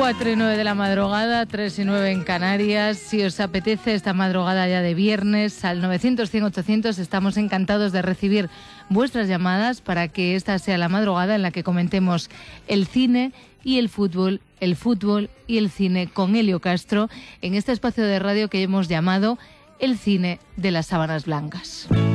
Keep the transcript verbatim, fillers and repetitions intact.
cuatro y nueve de la madrugada, tres y nueve en Canarias. Si os apetece esta madrugada ya de viernes, al novecientos, cien, ochocientos, estamos encantados de recibir vuestras llamadas para que esta sea la madrugada en la que comentemos el cine y el fútbol, el fútbol y el cine con Elio Castro en este espacio de radio que hemos llamado El Cine de las Sábanas Blancas.